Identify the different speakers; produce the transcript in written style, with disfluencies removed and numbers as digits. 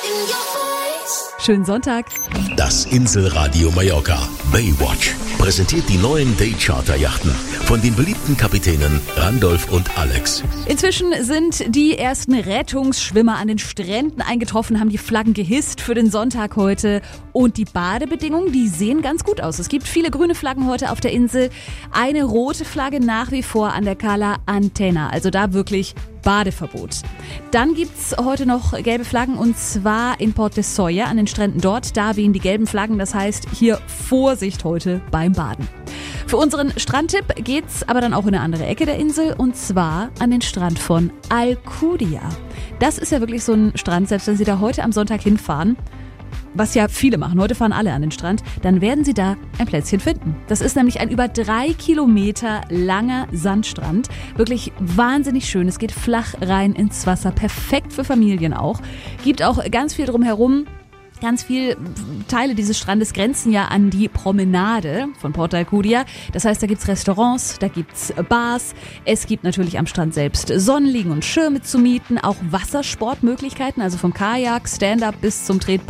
Speaker 1: Schönen Sonntag.
Speaker 2: Das Inselradio Mallorca Baywatch präsentiert die neuen Daycharter-Yachten von den beliebten Kapitänen Randolph und Alex.
Speaker 1: Inzwischen sind die ersten Rettungsschwimmer an den Stränden eingetroffen, haben die Flaggen gehisst für den Sonntag heute. Und die Badebedingungen, die sehen ganz gut aus. Es gibt viele grüne Flaggen heute auf der Insel. Eine rote Flagge nach wie vor an der Cala Antena. Also da wirklich Badeverbot. Dann gibt's heute noch gelbe Flaggen und zwar in Port de Solla an den Stränden dort. Da wehen die gelben Flaggen, das heißt hier Vorsicht heute beim Baden. Für unseren Strandtipp geht's aber dann auch in eine andere Ecke der Insel und zwar an den Strand von Alcudia. Das ist ja wirklich so ein Strand, selbst wenn Sie da heute am Sonntag hinfahren, was ja viele machen, heute fahren alle an den Strand, dann werden Sie da ein Plätzchen finden. Das ist nämlich ein über 3 Kilometer langer Sandstrand. Wirklich wahnsinnig schön. Es geht flach rein ins Wasser. Perfekt für Familien auch. Gibt auch ganz viel drumherum. Ganz viele Teile dieses Strandes grenzen ja an die Promenade von Porto Alcudia. Das heißt, da gibt's Restaurants, da gibt's Bars. Es gibt natürlich am Strand selbst Sonnenliegen und Schirme zu mieten. Auch Wassersportmöglichkeiten, also vom Kajak, Stand-up bis zum Tretboot.